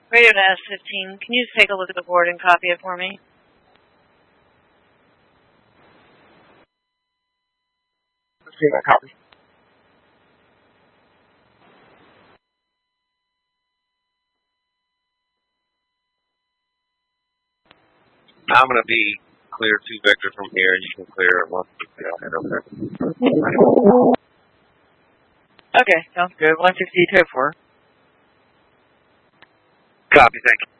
Radio to S15, can you just take a look at the board and copy it for me? See that copy. I'm going to be clear 2 vector from here. You can clear it once we head over there. Okay, sounds good. 160 to 4. Copy, thank you.